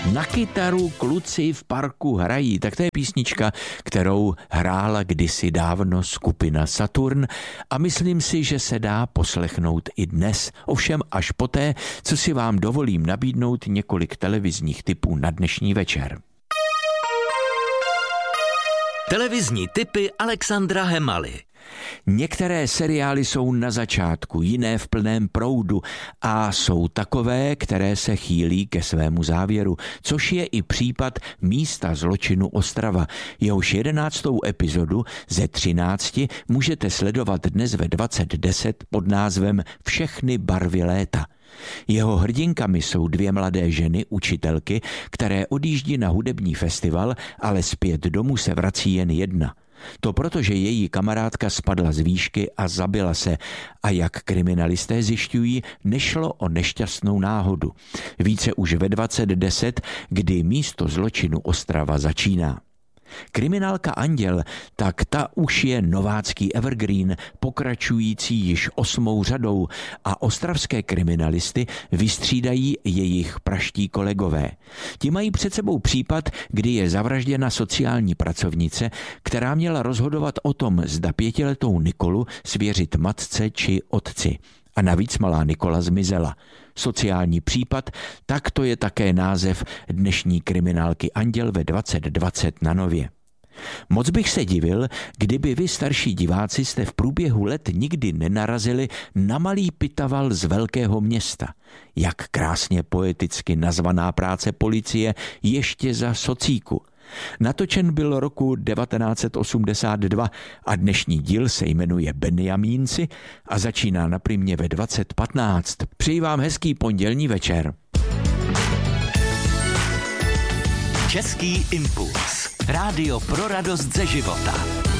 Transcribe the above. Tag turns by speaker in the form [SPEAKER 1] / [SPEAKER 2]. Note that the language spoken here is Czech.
[SPEAKER 1] Na kytaru kluci v parku hrají, tak to je písnička, kterou hrála kdysi dávno skupina Saturn a myslím si, že se dá poslechnout i dnes. Ovšem až poté, co si vám dovolím nabídnout několik televizních tipů na dnešní večer.
[SPEAKER 2] Televizní tipy Alexandra Hemaly.
[SPEAKER 1] Některé seriály jsou na začátku, jiné v plném proudu a jsou takové, které se chýlí ke svému závěru, což je i případ Místa zločinu Ostrava. Jehož 11. epizodu ze 13 můžete sledovat dnes ve 20:10 pod názvem Všechny barvy léta. Jeho hrdinkami jsou dvě mladé ženy, učitelky, které odjíždí na hudební festival, ale zpět domů se vrací jen jedna. To proto, že její kamarádka spadla z výšky a zabila se a jak kriminalisté zjišťují, nešlo o nešťastnou náhodu. Více už ve 20:10, kdy Místo zločinu Ostrava začíná. Kriminálka Anděl, tak ta už je novácký evergreen, pokračující již 8. řadou a ostravské kriminalisty vystřídají jejich praští kolegové. Ti mají před sebou případ, kdy je zavražděna sociální pracovnice, která měla rozhodovat o tom, zda 5letou Nikolu svěřit matce či otci. A navíc malá Nikola zmizela. Sociální případ, tak to je také název dnešní kriminálky Anděl ve 20:20 na Nově. Moc bych se divil, kdyby vy starší diváci jste v průběhu let nikdy nenarazili na malý pitaval z velkého města. Jak krásně poeticky nazvaná práce policie ještě za socíku. Natočen byl roku 1982 a dnešní díl se jmenuje Benjamínci a začíná na Primě ve 20:15. Přeji vám hezký pondělní večer.
[SPEAKER 2] Český impuls. Rádio pro radost ze života.